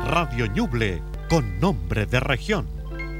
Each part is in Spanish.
Radio Ñuble, con nombre de región.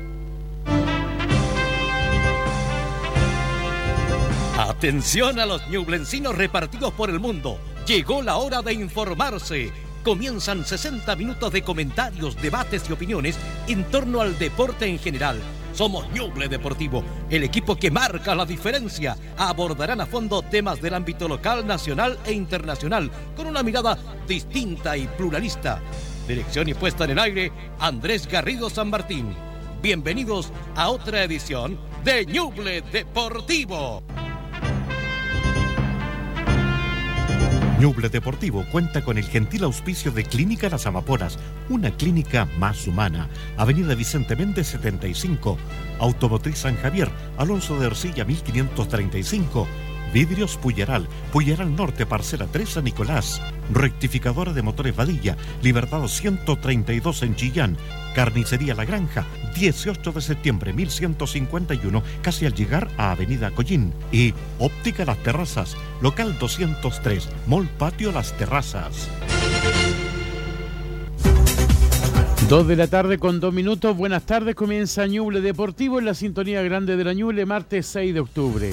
Atención a los ñublencinos repartidos por el mundo. Llegó la hora de informarse. Comienzan 60 minutos de comentarios, debates y opiniones en torno al deporte en general. Somos Ñuble Deportivo, el equipo que marca la diferencia. Abordarán a fondo temas del ámbito local, nacional e internacional, con una mirada distinta y pluralista. Dirección y puesta en el aire, Andrés Garrido San Martín. Bienvenidos a otra edición de Ñuble Deportivo. Ñuble Deportivo cuenta con el gentil auspicio de Clínica Las Amapolas, una clínica más humana. Avenida Vicente Méndez 75, Automotriz San Javier, Alonso de Ercilla 1535, Vidrios Puyeral, Puyeral Norte, Parcela 3 San Nicolás, Rectificadora de Motores Vadilla, Libertad 132 en Chillán, Carnicería La Granja, 18 de septiembre 1151, casi al llegar a Avenida Collín, y Óptica Las Terrazas, local 203, Mall Patio Las Terrazas. 2:02 p.m. Buenas tardes, comienza Ñuble Deportivo en la sintonía grande de la Ñuble, martes 6 de octubre.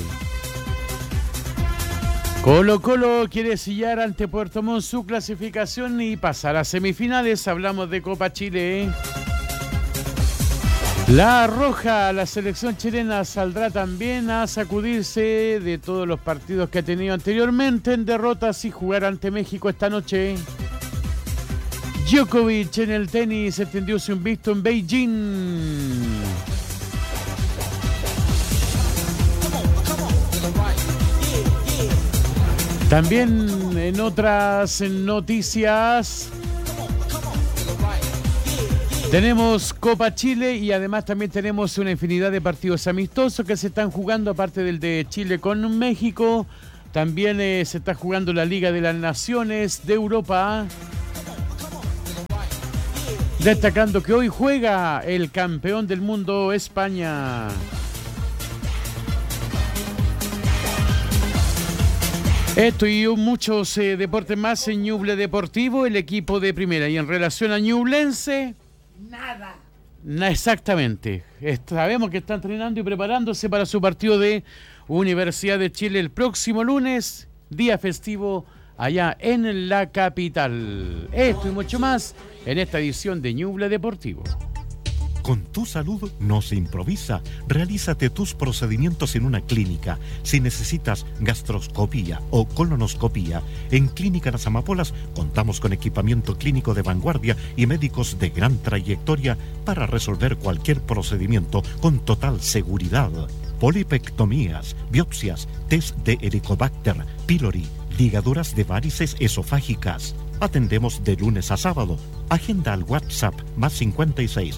Colo-Colo quiere sellar ante Puerto Montt su clasificación y pasar a semifinales. Hablamos de Copa Chile. La Roja, la selección chilena, saldrá también a sacudirse de todos los partidos que ha tenido anteriormente en derrotas y jugar ante México esta noche. Djokovic en el tenis extendió su invicto en Beijing. También en otras noticias tenemos Copa Chile y además también tenemos una infinidad de partidos amistosos que se están jugando, aparte del de Chile con México. También se está jugando la Liga de las Naciones de Europa. Destacando que hoy juega el campeón del mundo, España. Esto y muchos deportes más en Ñuble Deportivo, el equipo de primera. Y en relación a Ñublense, nada. Exactamente. Sabemos que está entrenando y preparándose para su partido de Universidad de Chile el próximo lunes, día festivo allá en la capital. Esto y mucho más en esta edición de Ñuble Deportivo. Con tu salud no se improvisa. Realízate tus procedimientos en una clínica. Si necesitas gastroscopía o colonoscopía, en Clínica Las Amapolas contamos con equipamiento clínico de vanguardia y médicos de gran trayectoria para resolver cualquier procedimiento con total seguridad. Polipectomías, biopsias, test de Helicobacter pylori, ligaduras de varices esofágicas. Atendemos de lunes a sábado. Agenda al WhatsApp +56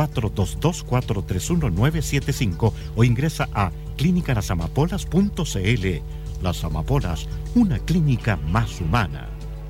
422-431-975 o ingresa a clinicanasamapolas.cl. Las Amapolas, una clínica más humana.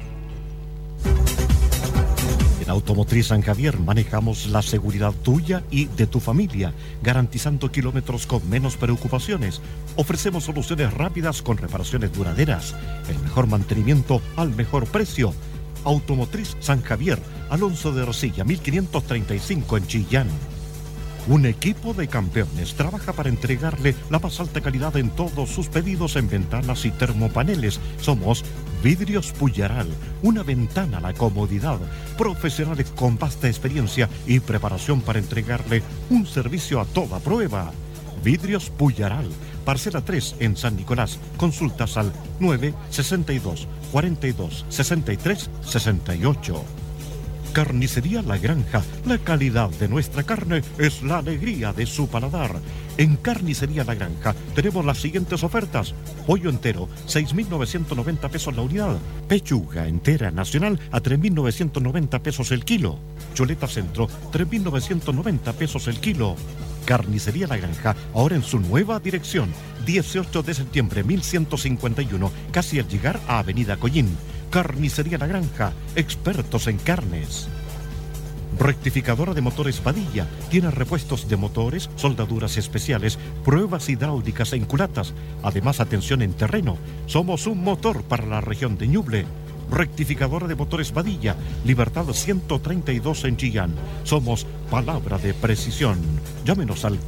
En Automotriz San Javier manejamos la seguridad tuya y de tu familia, garantizando kilómetros con menos preocupaciones. Ofrecemos soluciones rápidas con reparaciones duraderas, el mejor mantenimiento al mejor precio. Automotriz San Javier, Alonso de Ercilla 1535 en Chillán. Un equipo de campeones trabaja para entregarle la más alta calidad en todos sus pedidos en ventanas y termopaneles. Somos Vidrios Puyeral, una ventana a la comodidad. Profesionales con vasta experiencia y preparación para entregarle un servicio a toda prueba. Vidrios Puyeral, Parcela 3 en San Nicolás. Consultas al 962 42 63 68. Carnicería La Granja, la calidad de nuestra carne es la alegría de su paladar. En Carnicería La Granja tenemos las siguientes ofertas: pollo entero, 6.990 pesos la unidad; pechuga entera nacional a 3.990 pesos el kilo; chuleta centro, 3.990 pesos el kilo. Carnicería La Granja, ahora en su nueva dirección, 18 de septiembre 1151, casi al llegar a Avenida Collín. Carnicería La Granja, expertos en carnes. Rectificadora de Motores Vadilla, tiene repuestos de motores, soldaduras especiales, pruebas hidráulicas en culatas, además atención en terreno. Somos un motor para la región de Ñuble. Rectificadora de motores Badilla, Libertad 132 en Chillán. Somos palabra de precisión. Llámenos al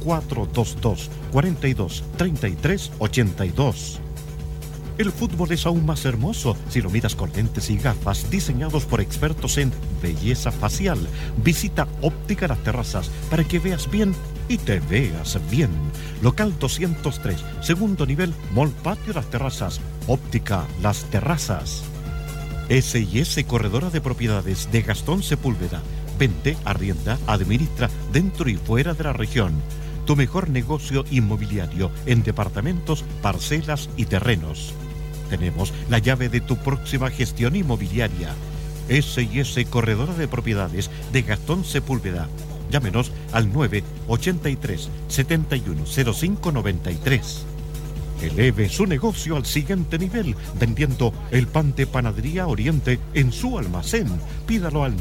422-42-33-82. El fútbol es aún más hermoso si lo miras con lentes y gafas diseñados por expertos en belleza facial. Visita Óptica Las Terrazas para que veas bien y te veas bien. Local 203, segundo nivel, Mall Patio Las Terrazas. Óptica Las Terrazas. S&S Corredora de Propiedades de Gastón Sepúlveda. Vende, arrienda, administra dentro y fuera de la región. Tu mejor negocio inmobiliario en departamentos, parcelas y terrenos. Tenemos la llave de tu próxima gestión inmobiliaria. S&S Corredora de Propiedades de Gastón Sepúlveda. Llámenos al 983-710593. Eleve su negocio al siguiente nivel vendiendo el pan de Panadería Oriente en su almacén. Pídalo al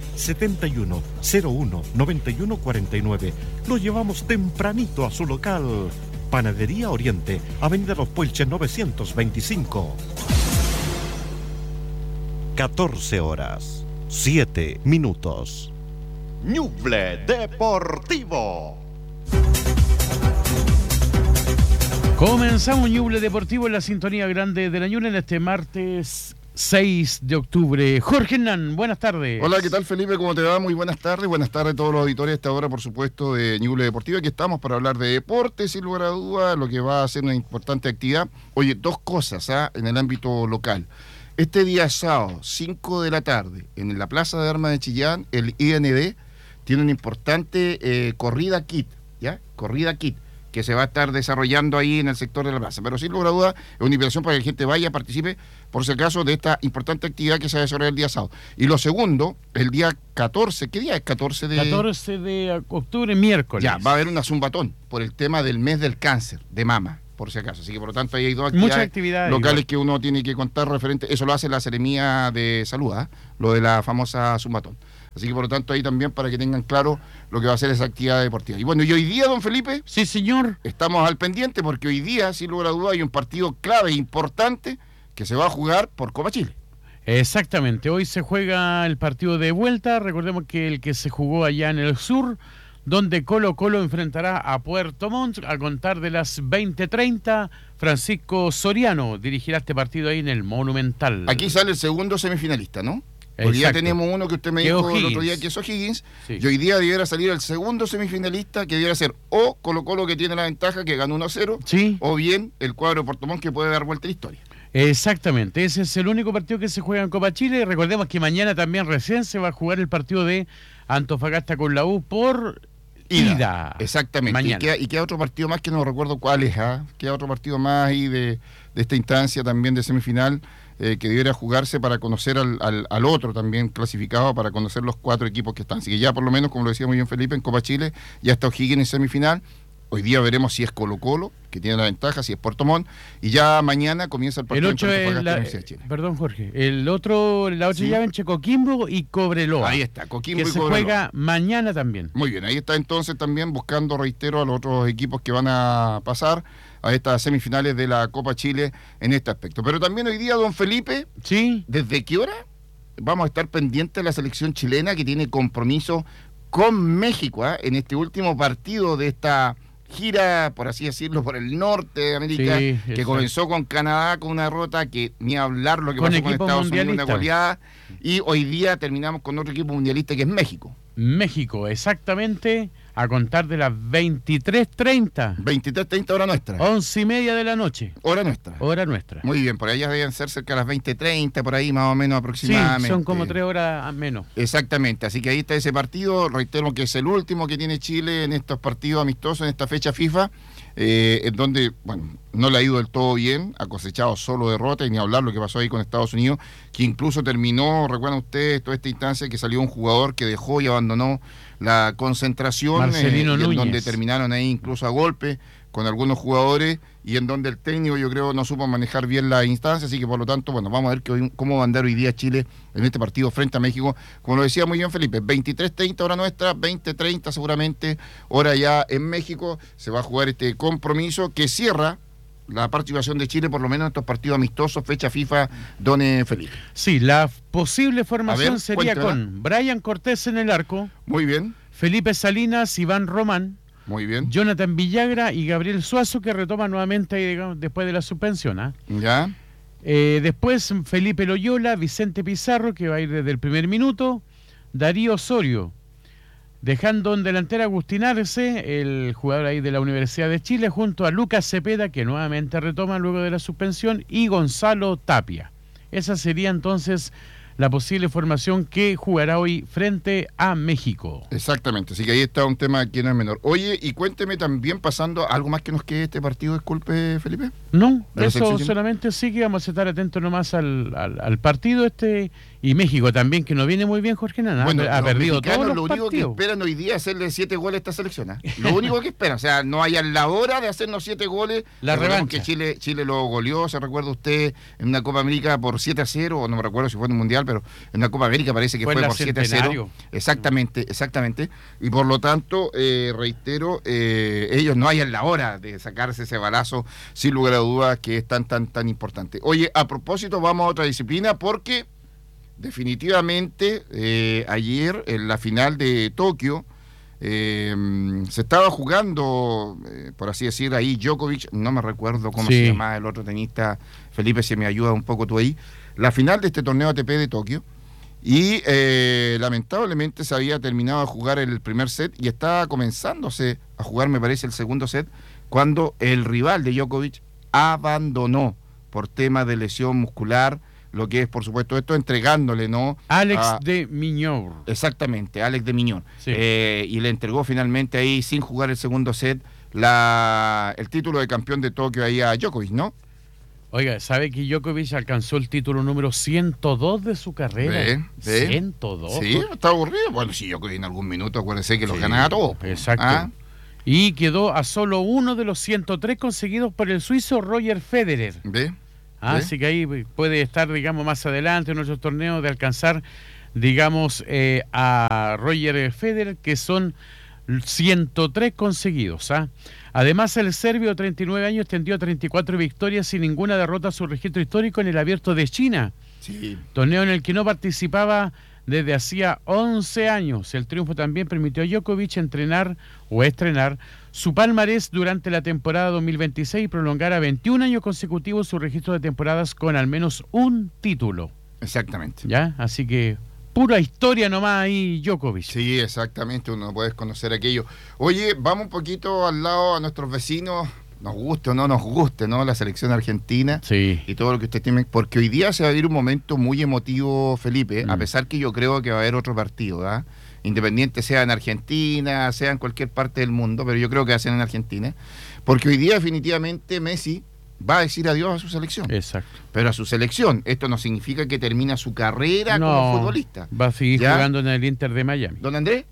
971-01-9149. Lo llevamos tempranito a su local. Panadería Oriente, Avenida Los Puelches 925. 14 horas, 7 minutos. Ñuble Deportivo. Comenzamos Ñuble Deportivo en la sintonía grande de la Ñuble en este martes 6 de octubre. Jorge Hernán, buenas tardes. Hola, ¿qué tal, Felipe? ¿Cómo te va? Muy buenas tardes a todos los auditores a esta hora, por supuesto, de Ñuble Deportivo. Aquí estamos para hablar de deporte, sin lugar a duda, lo que va a ser una importante actividad. Oye, dos cosas en el ámbito local. Este día sábado, 5 de la tarde, en la Plaza de Armas de Chillán, el IND tiene una importante corrida kit, ¿ya? Corrida kit, que se va a estar desarrollando ahí en el sector de la plaza. Pero sin lugar a duda, es una invitación para que la gente vaya, participe, por si acaso, de esta importante actividad que se va a desarrollar el día sábado. Y lo segundo, el día 14, ¿qué día es? 14 de octubre, miércoles. Ya, va a haber una zumbatón por el tema del mes del cáncer de mama, por si acaso. Así que, por lo tanto, ahí hay dos actividades locales igual que uno tiene que contar referente. Eso lo hace la Seremía de Salud, lo de la famosa zumbatón. Así que, por lo tanto, ahí también para que tengan claro lo que va a ser esa actividad deportiva. Y bueno, y hoy día, don Felipe. Sí, señor. Estamos al pendiente porque hoy día, sin lugar a duda, hay un partido clave e importante que se va a jugar por Copa Chile. Exactamente. Hoy se juega el partido de vuelta. Recordemos que el que se jugó allá en el sur, donde Colo-Colo enfrentará a Puerto Montt a contar de las 20:30. Francisco Soriano dirigirá este partido ahí en el Monumental. Aquí sale el segundo semifinalista, ¿no? Hoy día tenemos uno que usted me dijo el otro día que es O'Higgins, sí. Y hoy día debiera salir el segundo semifinalista, que debiera ser o Colo-Colo, que tiene la ventaja, que ganó 1-0, sí, o bien el cuadro de Puerto Montt, que puede dar vuelta a la historia. Exactamente, ese es el único partido que se juega en Copa Chile. Recordemos que mañana también recién se va a jugar el partido de Antofagasta con la U por ida. Exactamente. Y queda otro partido más que no recuerdo cuál es, queda otro partido más ahí de esta instancia también de semifinal, que debiera jugarse para conocer al otro también clasificado, para conocer los 4 equipos que están. Así que ya por lo menos, como lo decía muy bien Felipe, en Copa Chile ya está O'Higgins en semifinal. Hoy día veremos si es Colo-Colo, que tiene la ventaja, si es Puerto Montt, y ya mañana comienza el partido. El 8 es perdón, Jorge, la otra llave entre Coquimbo y Cobreloa. Ahí está, Coquimbo y Cobreloa, que se juega mañana también. Muy bien, ahí está entonces también buscando, reitero, a los otros equipos que van a pasar a estas semifinales de la Copa Chile en este aspecto. Pero también hoy día, don Felipe, ¿sí? ¿Desde qué hora vamos a estar pendientes de la selección chilena, que tiene compromiso con México en este último partido de esta gira, por así decirlo, por el norte de América, sí, que comenzó con Canadá con una derrota, que ni hablar lo que pasó con Estados Unidos, una goleada, y hoy día terminamos con otro equipo mundialista que es México. México, exactamente, a contar de las 23:30. 23:30 hora nuestra. 11:30 de la noche. Hora nuestra. Hora nuestra. Muy bien, por allá deben ser cerca de las 20:30, por ahí más o menos aproximadamente. Sí, son como 3 horas menos. Exactamente, así que ahí está ese partido, reitero que es el último que tiene Chile en estos partidos amistosos, en esta fecha FIFA, en donde, bueno, no le ha ido del todo bien, ha cosechado solo derrotas, y ni hablar lo que pasó ahí con Estados Unidos, que incluso terminó, recuerdan ustedes, toda esta instancia que salió un jugador que dejó y abandonó la concentración, Marcelino y en Núñez, donde terminaron ahí incluso a golpe con algunos jugadores, y en donde el técnico, yo creo, no supo manejar bien la instancia. Así que por lo tanto, bueno, vamos a ver cómo va a andar hoy día Chile en este partido frente a México. Como lo decía muy bien Felipe, 23:30 hora nuestra, 20:30 seguramente hora ya en México, se va a jugar este compromiso que cierra la participación de Chile, por lo menos en estos partidos amistosos, fecha FIFA, don Felipe. Sí, la posible formación ver, sería cuéntela. con Brian Cortés en el arco, Muy bien, Felipe Salinas, Iván Román, muy bien. Jonathan Villagra y Gabriel Suazo, que retoma nuevamente ahí, digamos, después de la suspensión. Ya, Después Felipe Loyola, Vicente Pizarro, que va a ir desde el primer minuto, Darío Osorio, dejando en delantera Agustín Arce, el jugador ahí de la Universidad de Chile, junto a Lucas Cepeda, que nuevamente retoma luego de la suspensión, y Gonzalo Tapia. Esa sería entonces la posible formación que jugará hoy frente a México. exactamente. Así que ahí está un tema que no es menor. Oye, y cuénteme también, pasando, ¿algo más que nos quede este partido, disculpe, Felipe? No, ¿De la eso selección? solamente sí que vamos a estar atentos nomás al partido y México también, que no viene muy bien, Jorge Nana. Bueno, ha los perdido mexicanos todos los lo único que partidos. esperan hoy día es hacerle 7 goles a esta selección. ¿Ah? Lo único que esperan, o sea, no hay a la hora de hacernos 7 goles. La Recordemos revancha. que Chile lo goleó, se recuerda usted, en una Copa América por 7-0, o no me recuerdo si fue en un Mundial, pero en una Copa América parece que Fue fue en la por 7-0. Centenario. Exactamente. Y por lo tanto, reitero, ellos no hay a la hora de sacarse ese balazo, sin lugar a dudas, que es tan importante. Oye, a propósito, vamos a otra disciplina, porque definitivamente ayer en la final de Tokio se estaba jugando, por así decir, ahí Djokovic, no me recuerdo cómo Sí. se llamaba el otro tenista, Felipe, si me ayuda un poco tú ahí, la final de este torneo ATP de Tokio, y lamentablemente se había terminado de jugar el primer set y estaba comenzándose a jugar, me parece, el segundo set, cuando el rival de Djokovic abandonó por tema de lesión muscular, lo que es, por supuesto, esto, entregándole, ¿no? Alex de Miñor. Exactamente, Alex de Miñón. Sí. Y le entregó finalmente ahí, sin jugar el segundo set, el título de campeón de Tokio ahí a Djokovic, ¿no? Oiga, ¿sabe que Djokovic alcanzó el título número 102 de su carrera? Ve. 102. Sí, está aburrido. Bueno, sí, Djokovic en algún minuto, acuérdense que los Sí, ganaba todos. Exacto. ¿Ah? Y quedó a solo uno de los 103 conseguidos por el suizo Roger Federer. ¿Ve? Así que ahí puede estar, digamos, más adelante en nuestros torneos de alcanzar, digamos, a Roger Federer, que son 103 conseguidos. Además, el serbio de 39 años tendió a 34 victorias sin ninguna derrota a su registro histórico en el Abierto de China, Sí. torneo en el que no participaba desde hacía 11 años. El triunfo también permitió a Djokovic estrenar su palmarés durante la temporada 2026 y prolongar a 21 años consecutivos su registro de temporadas con al menos un título. Exactamente. ¿Ya? Así que pura historia nomás ahí, Djokovic. Sí, exactamente, uno puede conocer aquello. Oye, vamos un poquito al lado a nuestros vecinos, nos guste o no nos guste, ¿no? La selección argentina. Sí. Y todo lo que usted tiene, porque hoy día se va a vivir un momento muy emotivo, Felipe, a pesar que yo creo que va a haber otro partido, ¿ah? Independiente sea en Argentina, sea en cualquier parte del mundo, pero yo creo que va a ser en Argentina, porque hoy día definitivamente Messi va a decir adiós a su selección, Exacto. pero a su selección. Esto no significa que termina su carrera como futbolista. Va a seguir ¿Ya? jugando en el Inter de Miami. Don Andrés,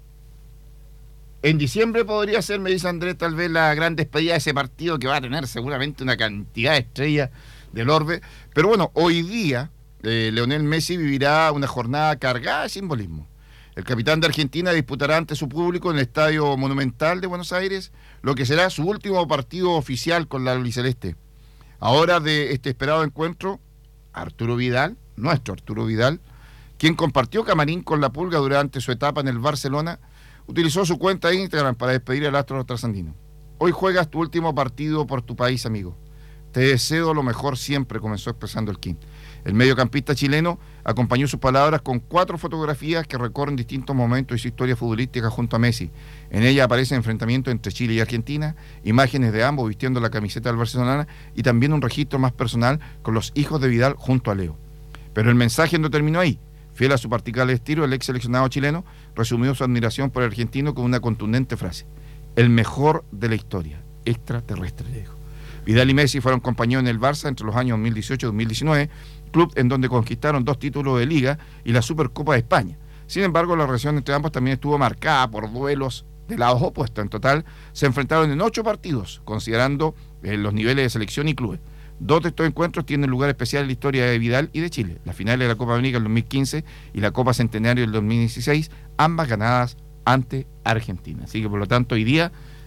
en diciembre podría ser, me dice Andrés, tal vez la gran despedida de ese partido que va a tener seguramente una cantidad de estrellas del orbe. Pero bueno, hoy día Lionel Messi vivirá una jornada cargada de simbolismo. El capitán de Argentina disputará ante su público en el Estadio Monumental de Buenos Aires lo que será su último partido oficial con la albiceleste. Ahora de este esperado encuentro, Arturo Vidal, nuestro Arturo Vidal, quien compartió camarín con la Pulga durante su etapa en el Barcelona, utilizó su cuenta de Instagram para despedir al astro trasandino. Hoy juegas tu último partido por tu país, amigo. Te deseo lo mejor siempre, comenzó expresando el King. El mediocampista chileno acompañó sus palabras con 4 fotografías que recorren distintos momentos de su historia futbolística junto a Messi. En ella aparece enfrentamientos entre Chile y Argentina, imágenes de ambos vistiendo la camiseta del Barcelona y también un registro más personal con los hijos de Vidal junto a Leo. Pero el mensaje no terminó ahí. Fiel a su particular estilo, el ex seleccionado chileno resumió su admiración por el argentino con una contundente frase: el mejor de la historia, extraterrestre, le dijo. Vidal y Messi fueron compañeros en el Barça entre los años 2018 y 2019, club en donde conquistaron 2 títulos de Liga y la Supercopa de España. Sin embargo, la relación entre ambos también estuvo marcada por duelos de lados opuestos. En total, se enfrentaron en 8 partidos, considerando los niveles de selección y clubes. 2 de estos encuentros tienen lugar especial en la historia de Vidal y de Chile: la final de la Copa América del 2015 y la Copa Centenario del 2016, ambas ganadas ante Argentina. Así que, por lo tanto, hoy día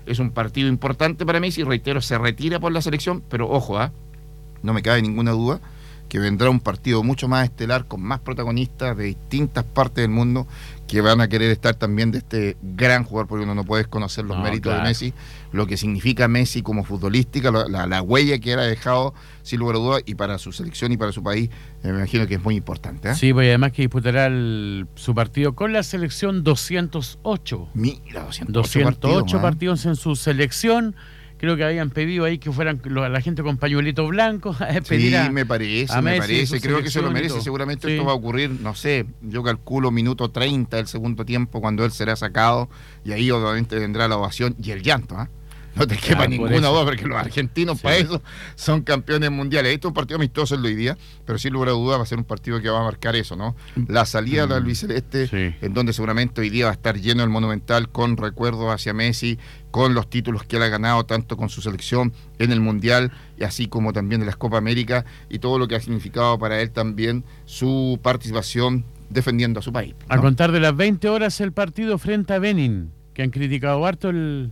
es un partido importante para Messi, reitero, se retira por la selección, pero ojo, no me cabe ninguna duda que vendrá un partido mucho más estelar, con más protagonistas de distintas partes del mundo, que van a querer estar también de este gran jugador, porque uno no puede conocer los méritos de Messi, lo que significa Messi como futbolística, la huella que él ha dejado, sin lugar a dudas, y para su selección y para su país, me imagino que es muy importante. Sí, pues además que disputará su partido con la selección 208. Mira, 208 partidos en su selección. Creo que habían pedido ahí que fueran la gente con pañuelito blanco. Sí, me parece. Creo que se lo merece. Seguramente esto va a ocurrir, no sé, yo calculo minuto 30 del segundo tiempo, cuando él será sacado, y ahí obviamente vendrá la ovación y el llanto, No te quepa ninguna duda, porque los argentinos para eso son campeones mundiales. Este es un partido amistoso en hoy día, pero sin lugar a dudas va a ser un partido que va a marcar eso, ¿no? La salida del albiceleste, en donde seguramente hoy día va a estar lleno el Monumental con recuerdos hacia Messi, con los títulos que él ha ganado tanto con su selección en el Mundial, y así como también de las Copa América, y todo lo que ha significado para él también su participación defendiendo a su país, ¿no? A contar de las 20 horas el partido frente a Benin, que han criticado harto el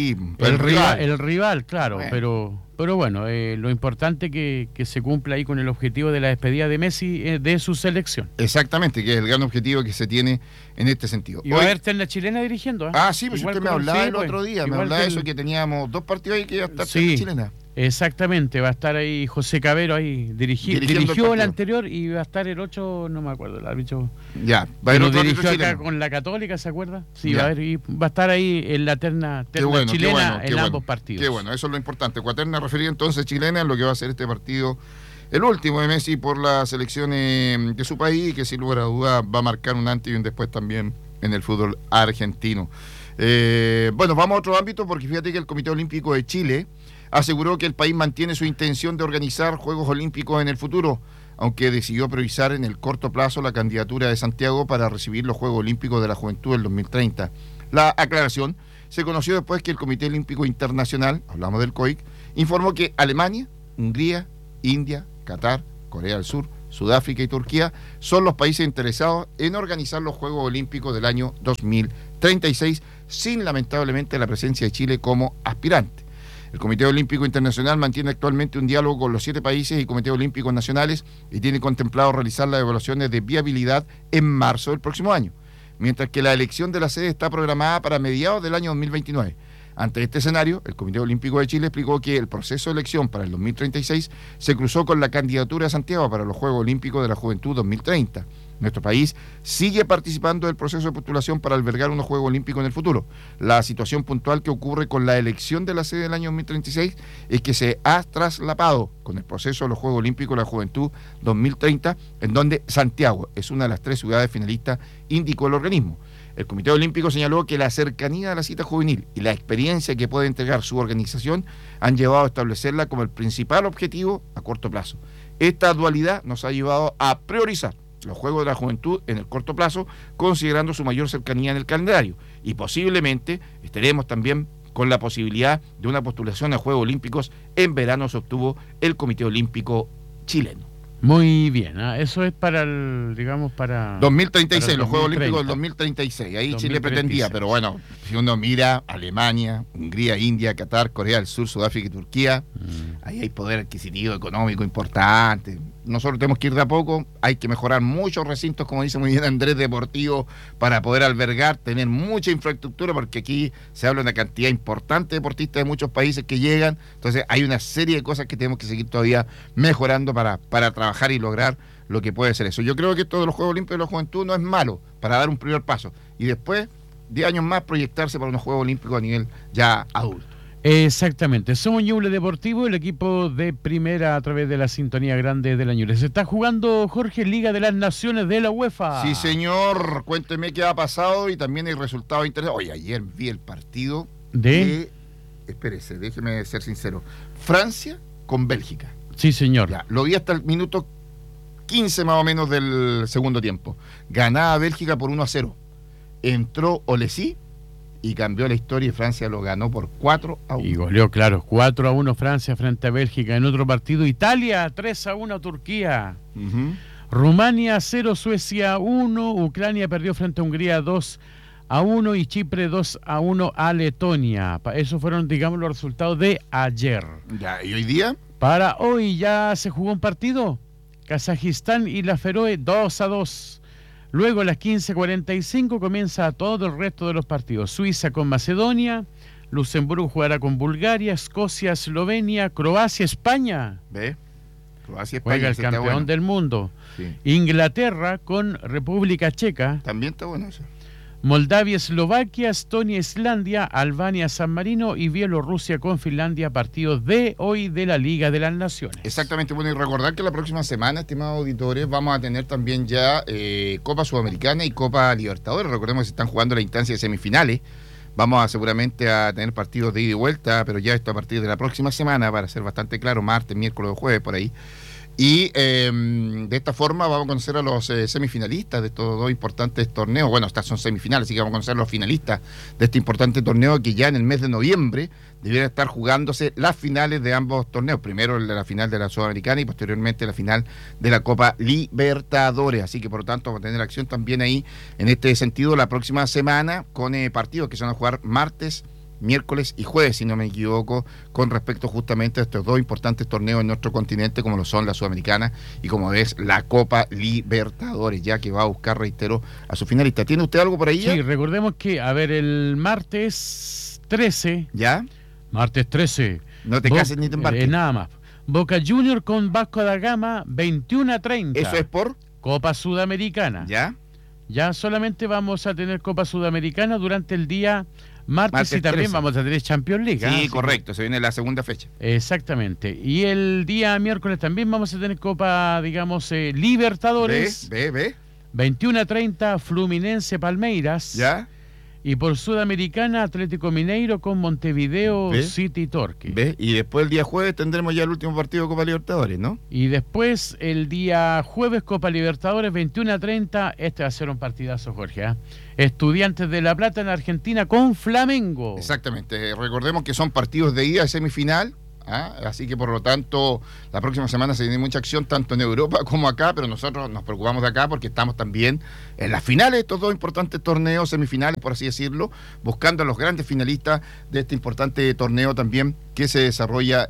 rival, claro, bueno. Pero bueno, lo importante que se cumpla ahí con el objetivo de la despedida de Messi de su selección. Exactamente, que es el gran objetivo que se tiene en este sentido. Y va a haber terna chilena dirigiendo. Sí, pues usted me hablaba el otro día, me hablaba de eso, que teníamos 2 partidos ahí que iba a estar terna chilena. Exactamente, va a estar ahí José Cabero ahí dirigió el anterior, y va a estar el 8, no me acuerdo, el árbitro. Ya, va a haber otro dirigió acá chileno con la Católica, ¿se acuerda? Sí, va a estar ahí en la terna chilena en ambos partidos. Qué bueno, eso es lo importante. Cuaterna referida entonces chilena en lo que va a ser este partido, el último de Messi por la selección de su país, que sin lugar a duda va a marcar un antes y un después también en el fútbol argentino. Bueno, vamos a otro ámbito, porque fíjate que el Comité Olímpico de Chile aseguró que el país mantiene su intención de organizar Juegos Olímpicos en el futuro, aunque decidió priorizar en el corto plazo la candidatura de Santiago para recibir los Juegos Olímpicos de la Juventud del 2030. La aclaración se conoció después que el Comité Olímpico Internacional, hablamos del COIC, informó que Alemania, Hungría, India, Qatar, Corea del Sur, Sudáfrica y Turquía son los países interesados en organizar los Juegos Olímpicos del año 2036, sin lamentablemente la presencia de Chile como aspirante. El Comité Olímpico Internacional mantiene actualmente un diálogo con los 7 países y comités olímpicos nacionales, y tiene contemplado realizar las evaluaciones de viabilidad en marzo del próximo año, mientras que la elección de la sede está programada para mediados del año 2029. Ante este escenario, el Comité Olímpico de Chile explicó que el proceso de elección para el 2036 se cruzó con la candidatura de Santiago para los Juegos Olímpicos de la Juventud 2030. Nuestro país sigue participando del proceso de postulación para albergar unos Juegos Olímpicos en el futuro. La situación puntual que ocurre con la elección de la sede del año 2036 es que se ha traslapado con el proceso de los Juegos Olímpicos de la Juventud 2030, en donde Santiago es una de las 3 ciudades finalistas, indicó el organismo. El Comité Olímpico señaló que la cercanía a la cita juvenil y la experiencia que puede entregar su organización han llevado a establecerla como el principal objetivo a corto plazo. Esta dualidad nos ha llevado a priorizar los Juegos de la Juventud en el corto plazo, considerando su mayor cercanía en el calendario, y posiblemente estaremos también con la posibilidad de una postulación a Juegos Olímpicos en verano, se obtuvo el Comité Olímpico chileno. Muy bien, eso es para el, digamos, para 2036, para los Juegos Olímpicos del 2036, ahí 2036. Chile pretendía, pero bueno, si uno mira Alemania, Hungría, India, Qatar, Corea del Sur, Sudáfrica y Turquía, ahí hay poder adquisitivo económico importante. Nosotros tenemos que ir de a poco, hay que mejorar muchos recintos, como dice muy bien Andrés, deportivos, para poder albergar, tener mucha infraestructura, porque aquí se habla de una cantidad importante de deportistas de muchos países que llegan, entonces hay una serie de cosas que tenemos que seguir todavía mejorando para trabajar y lograr lo que puede ser eso. Yo creo que esto de los Juegos Olímpicos de la Juventud no es malo, para dar un primer paso, y después, 10 años más, proyectarse para unos Juegos Olímpicos a nivel ya adulto. Exactamente, somos Ñuble Deportivo, el equipo de primera a través de la sintonía grande de la Ñuble. Se está jugando, Jorge, Liga de las Naciones de la UEFA. Sí, señor, cuénteme qué ha pasado y también hay resultados interesantes. Oye, ayer vi el partido de... Espérese, déjeme ser sincero. Francia con Bélgica. Sí, señor. Ya, lo vi hasta el minuto 15 más o menos del segundo tiempo. Ganaba Bélgica por 1-0. Entró Olesí y cambió la historia, y Francia lo ganó por 4-1. Y goleó, claro, 4-1 Francia frente a Bélgica. En otro partido, Italia 3-1 a Turquía. Rumania 0, Suecia 1, Ucrania perdió frente a Hungría 2-1. 2-1 y Chipre 2-1 a Letonia. Esos fueron, digamos, los resultados de ayer. Ya, ¿y hoy día? Para hoy ya se jugó un partido. Kazajistán y la Feroe 2-2. Luego a las 15:45 comienza todo el resto de los partidos. Suiza con Macedonia, Luxemburgo jugará con Bulgaria, Escocia, Eslovenia, Croacia, España. ¿Ve? Croacia, España. Juega el campeón del mundo. Sí. Inglaterra con República Checa. También está bueno eso. Moldavia, Eslovaquia, Estonia, Islandia, Albania, San Marino y Bielorrusia con Finlandia, partidos de hoy de la Liga de las Naciones. Exactamente, bueno, y recordar que la próxima semana, estimados auditores, vamos a tener también ya Copa Sudamericana y Copa Libertadores. Recordemos que se están jugando la instancia de semifinales. Vamos a seguramente a tener partidos de ida y vuelta, pero ya esto a partir de la próxima semana, para ser bastante claro, martes, miércoles o jueves, por ahí. Y de esta forma vamos a conocer a los semifinalistas de estos dos importantes torneos. Bueno, estas son semifinales, así que vamos a conocer a los finalistas de este importante torneo que ya en el mes de noviembre debiera estar jugándose las finales de ambos torneos. Primero la final de la Sudamericana y posteriormente la final de la Copa Libertadores. Así que por lo tanto vamos a tener acción también ahí en este sentido la próxima semana con partidos que se van a jugar martes, miércoles y jueves, si no me equivoco, con respecto justamente a estos dos importantes torneos en nuestro continente, como lo son la Sudamericana y como es la Copa Libertadores, ya que va a buscar, reitero, a su finalista. ¿Tiene usted algo por ahí? Sí, recordemos que, a ver, el martes 13... ¿Ya? Martes 13. No te cases ni te embarques. Nada más. Boca Junior con Vasco da Gama, 21-30. ¿Eso es por? Copa Sudamericana. ¿Ya? Ya solamente vamos a tener Copa Sudamericana durante el día martes y también 13. vamos a tener Champions League. Sí, correcto, se viene la segunda fecha. Exactamente. Y el día miércoles también vamos a tener Copa, digamos, Libertadores. Ve. 21-30, Fluminense Palmeiras. ¿Ya? Y por Sudamericana, Atlético Mineiro con Montevideo ¿Ve? City Torque. ¿Ve? Y después el día jueves tendremos ya el último partido de Copa Libertadores, ¿no? Y después el día jueves Copa Libertadores 21-30, este va a ser un partidazo, Jorge. Estudiantes de La Plata en Argentina con Flamengo. Exactamente, recordemos que son partidos de ida de semifinal, así que por lo tanto la próxima semana se viene mucha acción tanto en Europa como acá, pero nosotros nos preocupamos de acá porque estamos también en las finales de estos dos importantes torneos, semifinales por así decirlo, buscando a los grandes finalistas de este importante torneo también que se desarrolla